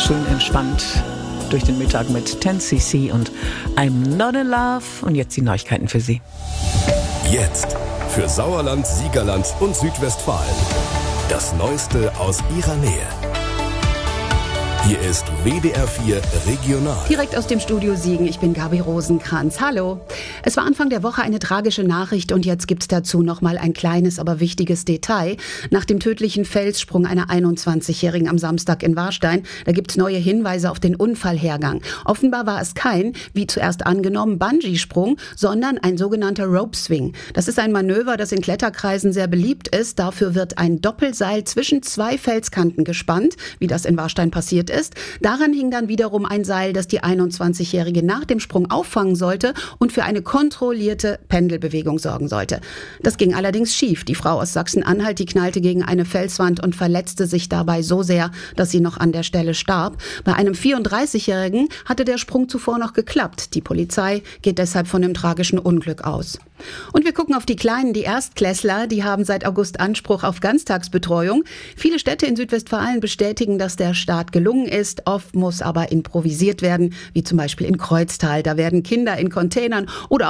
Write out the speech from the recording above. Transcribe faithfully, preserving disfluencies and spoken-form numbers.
schön entspannt durch den Mittag mit ten C C und I'm Not in Love. Und jetzt die Neuigkeiten für Sie. Jetzt für Sauerland, Siegerland und Südwestfalen. Das Neueste aus Ihrer Nähe. Hier ist W D R vier Regional. Direkt aus dem Studio Siegen, ich bin Gabi Rosenkranz. Hallo. Es war Anfang der Woche eine tragische Nachricht und jetzt gibt's dazu nochmal ein kleines, aber wichtiges Detail. Nach dem tödlichen Felssprung einer einundzwanzigjährigen am Samstag in Warstein, da gibt's neue Hinweise auf den Unfallhergang. Offenbar war es kein, wie zuerst angenommen, Bungee-Sprung, sondern ein sogenannter Rope Swing. Das ist ein Manöver, das in Kletterkreisen sehr beliebt ist. Dafür wird ein Doppelseil zwischen zwei Felskanten gespannt, wie das in Warstein passiert ist. Daran hing dann wiederum ein Seil, das die einundzwanzigjährige nach dem Sprung auffangen sollte und für eine kontrollierte Pendelbewegung sorgen sollte. Das ging allerdings schief. Die Frau aus Sachsen-Anhalt, die knallte gegen eine Felswand und verletzte sich dabei so sehr, dass sie noch an der Stelle starb. Bei einem vierunddreißigjährigen hatte der Sprung zuvor noch geklappt. Die Polizei geht deshalb von einem tragischen Unglück aus. Und wir gucken auf die Kleinen, die Erstklässler, die haben seit August Anspruch auf Ganztagsbetreuung. Viele Städte in Südwestfalen bestätigen, dass der Start gelungen ist. Oft muss aber improvisiert werden, wie zum Beispiel in Kreuztal. Da werden Kinder in Containern oder